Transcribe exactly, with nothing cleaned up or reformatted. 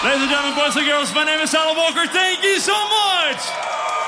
Ladies and gentlemen, boys and girls, my name is Alan Walker. Thank you so much.